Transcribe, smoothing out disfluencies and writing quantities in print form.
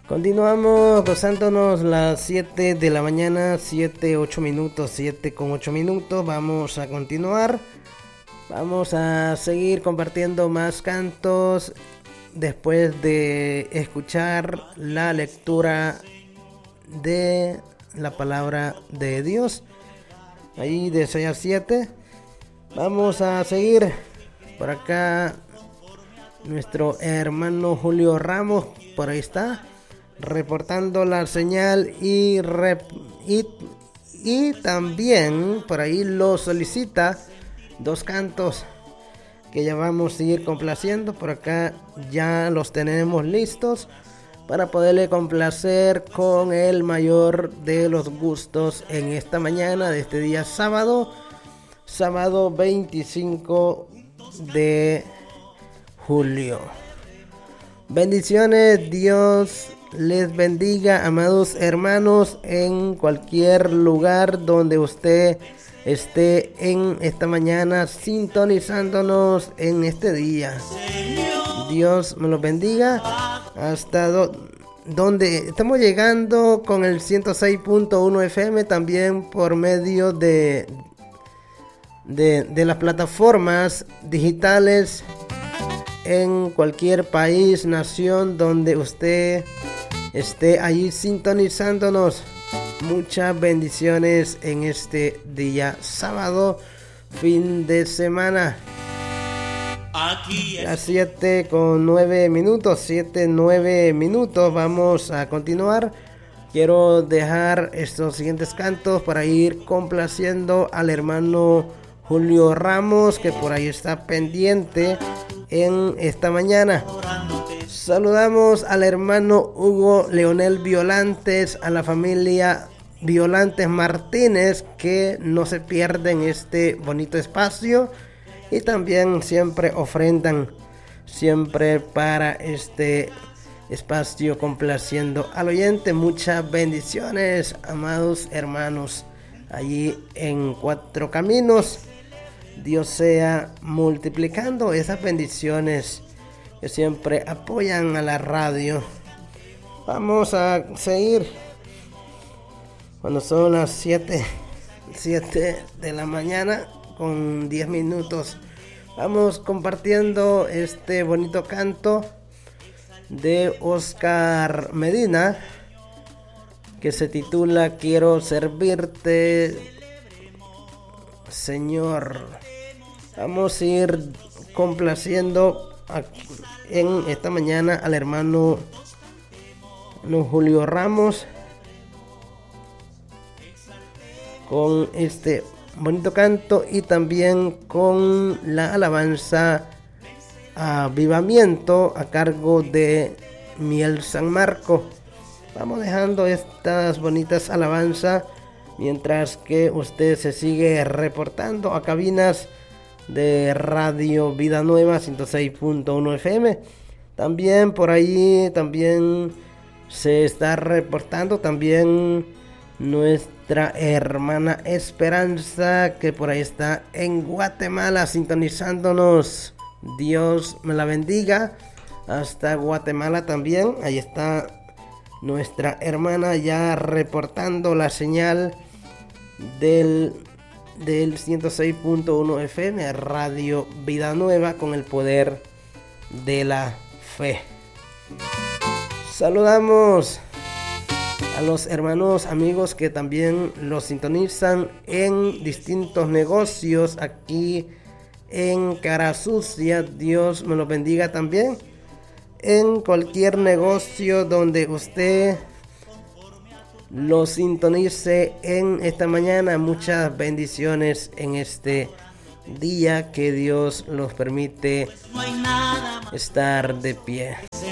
Continuamos gozándonos las 7 de la mañana, 7 con 8 minutos. Vamos a continuar. Vamos a seguir compartiendo más cantos después de escuchar la lectura de la palabra de Dios. Ahí de 6 a 7. Vamos a seguir por acá. Nuestro hermano Julio Ramos, por ahí está, reportando la señal y también por ahí lo solicita dos cantos que ya vamos a ir complaciendo. Por acá ya los tenemos listos para poderle complacer con el mayor de los gustos en esta mañana de este día sábado 25 de julio. Bendiciones, Dios les bendiga, amados hermanos, en cualquier lugar donde usted esté en esta mañana sintonizándonos en este día. Dios me los bendiga hasta donde estamos llegando con el 106.1 FM, también por medio de las plataformas digitales en cualquier país, nación donde usted esté allí sintonizándonos. Muchas bendiciones en este día sábado, fin de semana. Las 7 con 9 minutos, 7-9 minutos. Vamos a continuar. Quiero dejar estos siguientes cantos para ir complaciendo al hermano Julio Ramos, que por ahí está pendiente en esta mañana. Saludamos al hermano Hugo Leonel Violantes, a la familia Violantes Martínez, que no se pierden este bonito espacio y también siempre ofrendan siempre para este espacio complaciendo al oyente. Muchas bendiciones, amados hermanos, allí en Cuatro Caminos. Dios sea multiplicando esas bendiciones que siempre apoyan a la radio. Vamos a seguir cuando son las 7 de la mañana con 10 minutos. Vamos compartiendo este bonito canto de Oscar Medina que se titula Quiero servirte, Señor. Vamos a ir complaciendo en esta mañana al hermano Julio Ramos con este bonito canto y también con la alabanza Avivamiento a cargo de Miel San Marco. Vamos dejando estas bonitas alabanzas mientras que usted se sigue reportando a cabinas de Radio Vida Nueva 106.1 FM. También por ahí también se está reportando también nuestra hermana Esperanza, que por ahí está en Guatemala sintonizándonos. Dios me la bendiga hasta Guatemala también. Ahí está nuestra hermana ya reportando la señal del 106.1 FM, Radio Vida Nueva, con el poder de la fe. Saludamos a los hermanos amigos que también los sintonizan en distintos negocios aquí en Cara Sucia. Dios me los bendiga también en cualquier negocio donde usted lo sintonice en esta mañana. Muchas bendiciones en este día que Dios nos permite estar de pie.